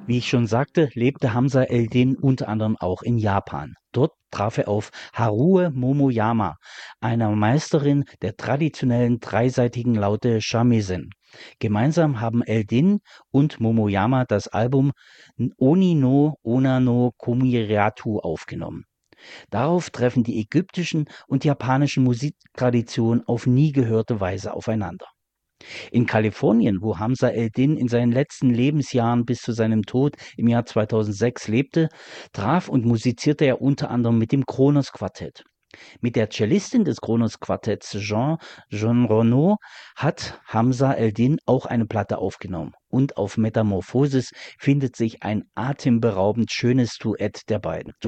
Wie ich schon sagte, lebte Hamza el-Din unter anderem auch in Japan. Dort traf er auf Haruo Momoyama, einer Meisterin der traditionellen dreiseitigen Laute Shamisen. Gemeinsam haben el-Din und Momoyama das Album Oni no Onna no Komiratu aufgenommen. Darauf treffen die ägyptischen und japanischen Musiktraditionen auf nie gehörte Weise aufeinander. In Kalifornien, wo Hamza el-Din in seinen letzten Lebensjahren bis zu seinem Tod im Jahr 2006 lebte, traf und musizierte er unter anderem mit dem Kronos Quartett. Mit der Cellistin des Kronos Quartetts Jean Renaud hat Hamza el-Din auch eine Platte aufgenommen. Und auf Metamorphosis findet sich ein atemberaubend schönes Duett der beiden.